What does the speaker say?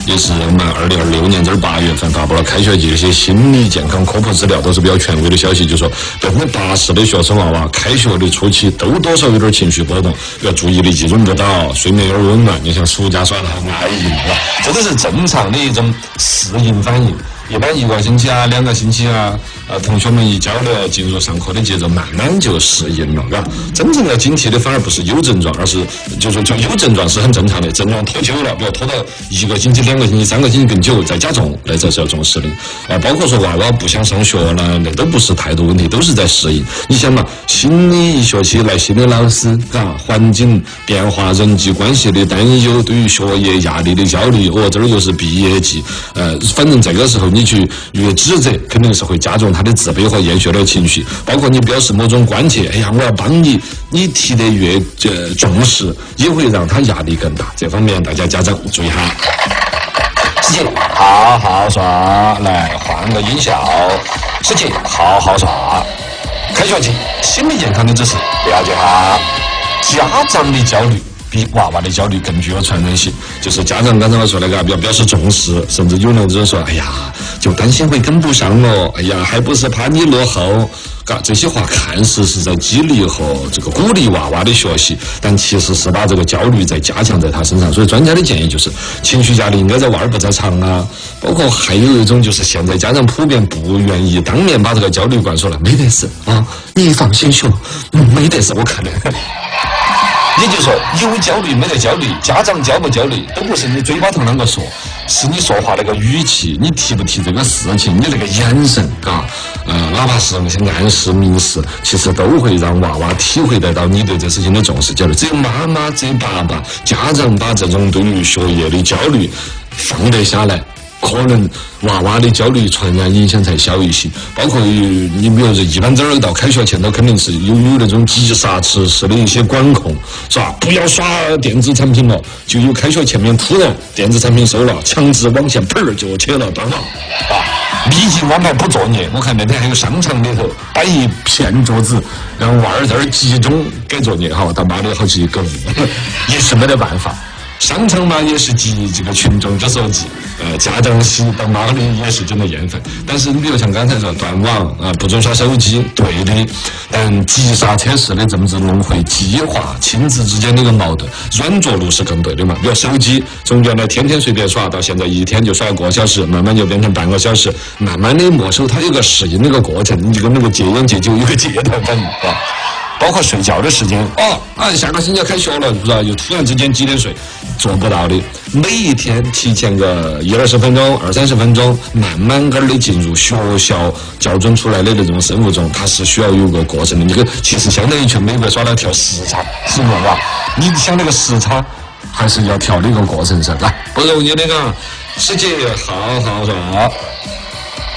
也是我们2026年8月份发布了开学季的一些心理健康科普资料，都是比较权威的消息，就说80%的学生娃娃开学的初期都多少有点情绪波动，比如注意力集中不到，睡眠有点紊乱，你像暑假耍得好安逸嘛，这都是正常的一种适应反应。一般1个星期啊，2个星期啊，同学们一交流进入上课的节奏，慢慢就适应了，嘎。真正要警惕的反而不是有症状，而是就有症状是很正常的，症状拖久了，比如拖到1个星期、2个星期、3个星期更久再加重，那才是要重视的。包括说娃娃不想上学了，那都不是态度问题，都是在适应。你想嘛，新的一学期来新的老师，嘎，环境变化、人际关系的担忧，对于学业压力的焦虑，这儿又是毕业季，反正这个时候你去越指责，肯定是会加重他的自卑和厌学的情绪。包括你表示某种关切，哎呀，我要帮你，你提得越重视，也会让他压力更大。这方面大家家长注意哈。师姐，好好耍，来换个音效。师姐，好好耍。开学季，心理健康的知识了解哈。家长的焦虑比娃娃的焦虑更具有传染性，就是家长刚才我说那个要表示重视，甚至有那种说，哎呀，就担心会跟不上了，哎呀，还不是怕你落后，这些话看似是在激励和这个鼓励娃娃的学习，但其实是把这个焦虑在加强在他身上。所以专家的建议就是，情绪压力应该在娃儿不在场啊。包括还有一种就是现在家长普遍不愿意当面把这个焦虑灌输了，没得事啊，你放心学，没得事，我看的。也就是说，有焦虑没得焦虑，家长焦不焦虑，都不是你嘴巴头啷个说，是你说话那个语气，你提不提这个事情，你那个眼神，哪怕是那些暗示、明示，其实都会让娃娃体会得到你对这事情的重视焦虑。只有妈妈、只有爸爸、家长把这种对于学业的焦虑放得下来，可能娃娃的焦虑传染影响才小一些。包括你比如说一般这儿到开学前头肯定是有那种急刹迟式的一些管控，是吧？不要刷电子产品了，就有开学前面突然电子产品收了，强制网线砰就切了断了立即安排补作业。我看那天还有商场里头摆一片桌子，让娃儿在这儿集中改作业，但妈的好几个也是没得办法。商场嘛也是集这个群众之所急，家长是当妈的也是真的厌烦。但是你比如像刚才说断网不准刷手机，对的，但急刹车式的政治轮回激化亲子之间的一个矛盾，软着陆是更对的嘛。比如手机从原来天天随便刷，到现在一天就刷1个小时，慢慢就变成半个小时，慢慢的没收，它有个适应的一个过程，你就跟那个戒烟戒酒有个阶段反应啊。包括睡觉的时间，下个星期要开学了，是吧？又突然之间几点睡，做不到的。每一天提前个20-20分钟、20-30分钟，慢慢的进入学校校准出来的那种生物钟，它是需要有个过程的。你个其实相当于去美国耍了调时差，是不是啊？你想那个时差，还是要调的一个过程上，来，不容易的啊！师姐，好好说。